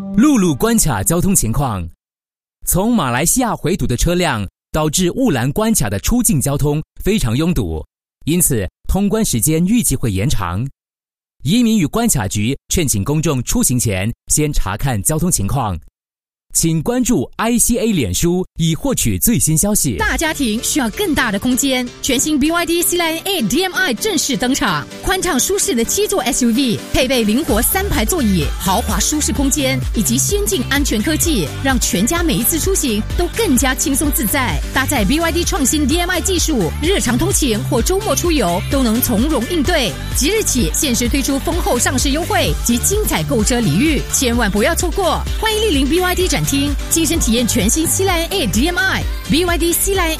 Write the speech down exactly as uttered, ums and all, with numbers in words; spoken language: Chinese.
陆路关卡交通情况：从马来西亚回堵的车辆导致雾兰关卡的出境交通非常拥堵，因此通关时间预计会延长。移民与关卡局劝请公众出行前先查看交通情况。请关注 I C A 脸书以获取最新消息。 大家庭需要更大的空间，全新 B Y D C-Line A D M I 正式登场，宽敞舒适的七座 S U V， 配备灵活三排座椅，豪华舒适空间以及先进安全科技，让全家每一次出行都更加轻松自在。搭载 B Y D 创新 D M I 技术，日常通勤或周末出游都能从容应对。即日起限时推出丰厚上市优惠及精彩购车礼遇，千万不要错过！欢迎莅临 B Y D 展厅，亲身体验全新 C-Line A D M I B Y D C-Line